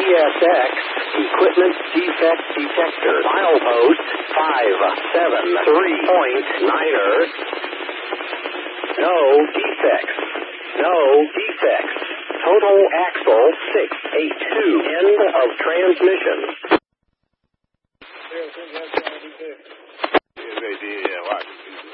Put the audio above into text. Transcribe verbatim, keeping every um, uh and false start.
S X, Equipment Defect Detector, milepost five seven three point niner. No defects. No defects. Total axle six eight two. End of transmission.